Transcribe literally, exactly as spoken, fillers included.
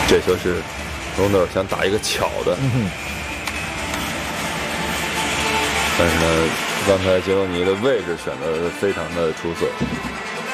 这球是隆德尔想打一个巧的， 嗯、 但是呢，刚才杰罗尼的位置选的非常的出色。